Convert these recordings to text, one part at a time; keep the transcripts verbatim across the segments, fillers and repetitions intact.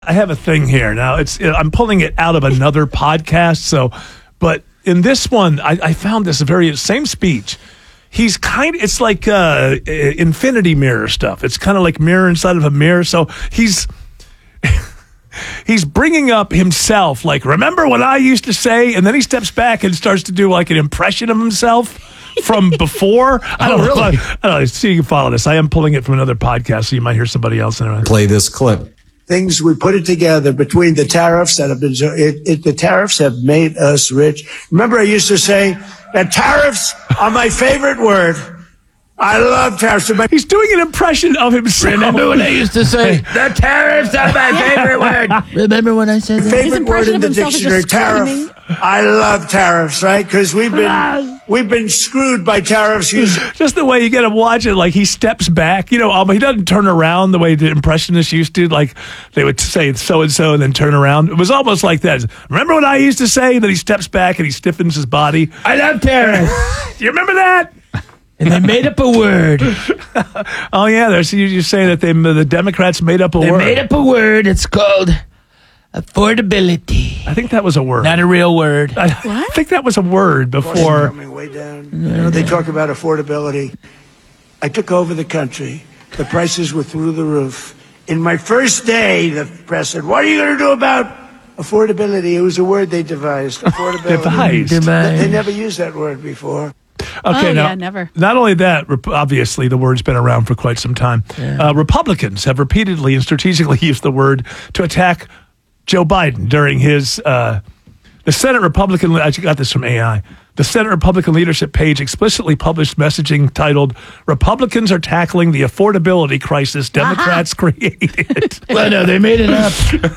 I have a thing here now. It's I'm pulling it out of another podcast. So, but in this one, I, I found this very same speech. He's kind of, it's like uh, infinity mirror stuff. It's kind of like mirror inside of a mirror. So he's he's bringing up himself, like, remember what I used to say? And then he steps back and starts to do like an impression of himself from before. I don't oh, really? know. I don't know. See, you can follow this. I am pulling it from another podcast, so you might hear somebody else in it. Play this clip. Things we put it together between the tariffs that have been, it, it, the tariffs have made us rich. Remember, I used to say that tariffs are my favorite word. I love tariffs. He's doing an impression of himself. Remember when I used to say, the tariffs are my favorite word? Remember when I said that? Favorite word in the dictionary, tariff. I love tariffs, right? Because we've been we've been screwed by tariffs. Just the way you get to watch it, like he steps back. You know, um, he doesn't turn around the way the impressionists used to. Like they would say so and so and then turn around. It was almost like that. Remember what I used to say? Then he steps back and he stiffens his body. I love tariffs. You remember that? And they made up a word. Oh yeah, there's you, you say that they the Democrats made up a they word. They made up a word. It's called affordability. I think that was a word. Not a real word. I, I think that was a word before. Coming way down. You know, they talk about affordability. I took over the country. The prices were through the roof. In my first day, the press said, "What are you going to do about affordability?" It was a word they devised. Affordability. devised. devised. They never used that word before. Okay, oh, now, yeah, never. Not only that, obviously, the word's been around for quite some time. Yeah. Uh, Republicans have repeatedly and strategically used the word to attack Joe Biden during his, uh, the Senate Republican, I got this from A I, the Senate Republican leadership page explicitly published messaging titled, Republicans are tackling the affordability crisis Democrats uh-huh. created. Well, no, they made it up.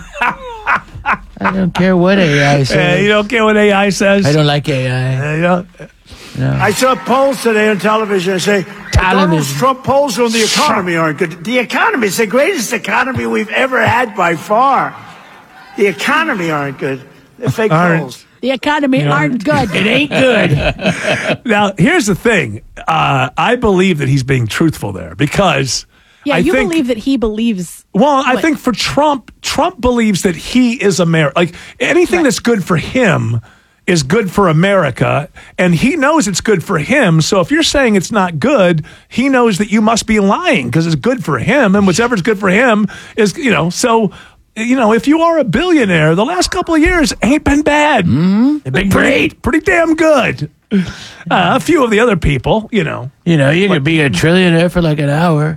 I don't care what A I says. Uh, you don't care what A I says? I don't like A I. Uh, you know? No. I saw polls today on television and say Donald Trump polls on the economy aren't good. The economy is the greatest economy we've ever had by far. The economy aren't good. They're fake polls. The economy you know, aren't good. It ain't good. Now, here's the thing. Uh, I believe that he's being truthful there because yeah, I you think, believe that he believes. Well, I what? think for Trump, Trump believes that he is America. Like anything right. that's good for him is good for America, and he knows it's good for him. So if you're saying it's not good, he knows that you must be lying because it's good for him, and whatever's good for him is, you know, so, you know, if you are a billionaire, the last couple of years ain't been bad. Mm-hmm. They've been great. Pretty, pretty damn good. Uh, a few of the other people, you know. You know, you could be a trillionaire for like an hour.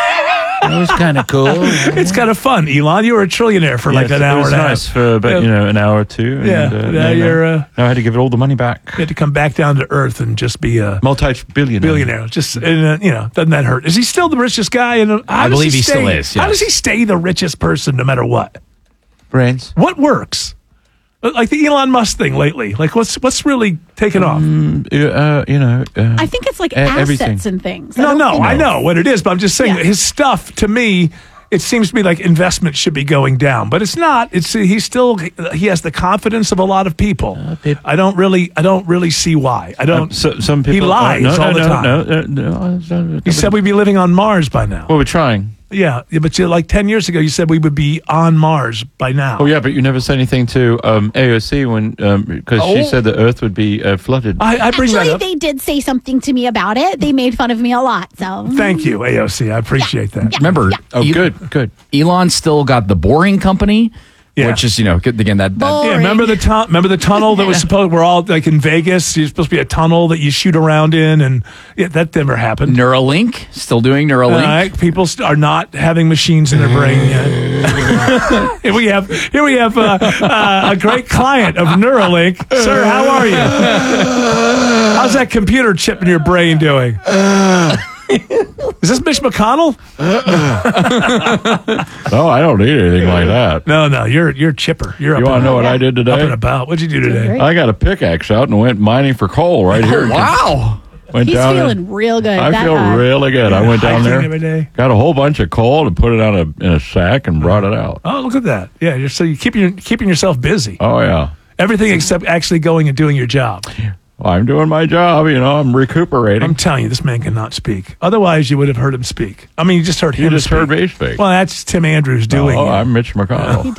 That was kind of cool. It's kind of fun, Elon. You were a trillionaire for yes, like an it hour was and a nice half. for about, yeah. you know, an hour or two. And, yeah, uh, now no, you're. No. Uh, now I had to give it all the money back. You had to come back down to earth and just be a multi-billionaire. Billionaire. Just and, uh, you know, doesn't that hurt? Is he still the richest guy? And uh, I believe he, he stay, still is. Yes. How does he stay the richest person no matter what? Brains. What works? Like the Elon Musk thing lately. Like what's what's really taken off? Um, uh, you know, uh, I think it's like uh, assets everything. and things. No, no, I know what it is, but I'm just saying yeah. his stuff to me. It seems to me like investment should be going down, but it's not. It's he's still he has the confidence of a lot of people. Uh, people. I don't really, I don't really see why. I don't. Um, so, some people he lies uh, no, all no, the time. No, no, no, no, no, you said we'd be living on Mars by now. Well, we're trying. Yeah, but you, like ten years ago, you said we would be on Mars by now. Oh yeah, but you never said anything to um, A O C when because um, oh. she said the Earth would be uh, flooded. I, I bring Actually, that up. They did say something to me about it. They made fun of me a lot. So thank you, A O C. I appreciate yeah, that. Yeah, Remember, yeah. oh, e- good, good. Elon still got the Boring Company. Yeah. Which is, you know, again, that... that yeah, remember the tu- remember the tunnel that was supposed... We're all, like, in Vegas. It's supposed to be a tunnel that you shoot around in, and yeah, that never happened. Neuralink? Still doing Neuralink? Uh, people st- are not having machines in their brain yet. here we have, here we have uh, uh, a great client of Neuralink. Sir, how are you? How's that computer chip in your brain doing? Is this Mitch McConnell? No, I don't need anything like that. No, no, you're you're chipper. You're you up want to know what yeah. I did today? Up and about. What'd you do today? I got a pickaxe out and went mining for coal right here. Oh, wow. Went He's down feeling there. real good. I that feel guy. really good. I went down there, every day. got a whole bunch of coal and put it on a in a sack and brought it out. Oh, look at that. Yeah, you're, so you're keeping, keeping yourself busy. Oh, yeah. Everything except actually going and doing your job. I'm doing my job. You know, I'm recuperating. I'm telling you, this man cannot speak. Otherwise, you would have heard him speak. I mean, you just heard him you just speak. heard me speak. Well, that's Tim Andrews doing Oh, it. I'm Mitch McConnell.